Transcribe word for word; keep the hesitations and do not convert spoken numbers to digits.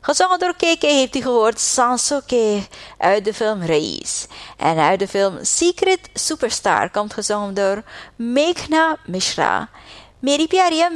Gezongen door K K heeft u gehoord Sansoke uit de film Reis. En uit de film Secret Superstar komt gezongen door Meghna Mishra. मेरी प्यारियां